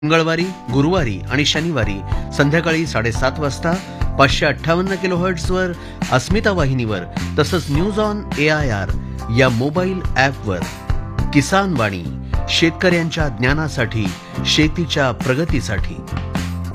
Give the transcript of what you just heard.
मंगळवारी, गुरुवारी आणि शनिवारी संध्याकाळी 7:30 वाजता 558 किलोहर्ट्झवर अस्मिता वाहिनीवर तसंच न्यूज ऑन AIR या मोबाईल ॲपवर किसान वाणी, शेतकऱ्यांच्या ज्ञानासाठी, शेतीच्या प्रगतीसाठी.